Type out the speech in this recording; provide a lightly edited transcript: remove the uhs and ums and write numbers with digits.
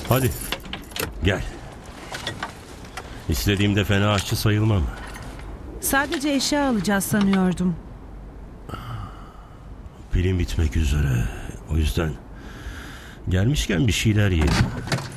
Hadi gel. İstediğimde fena aşçı sayılmam. Sadece eşya alacağız sanıyordum. Pilim bitmek üzere. O yüzden gelmişken bir şeyler yiyelim.